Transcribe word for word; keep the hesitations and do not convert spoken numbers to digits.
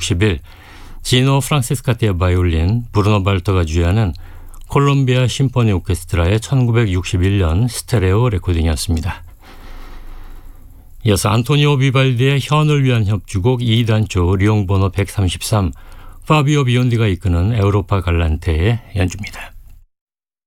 천구백육십 일 지노 프란시스카티의 바이올린, 브루노 발터가 주연한 콜롬비아 심포니 오케스트라의 천구백육십일 년 스테레오 레코딩이었습니다. 이어서 안토니오 비발디의 현을 위한 협주곡 이 단조 리옹 번호 백삼십삼, 파비오 비욘디가 이끄는 에우로파 갈란테의 연주입니다.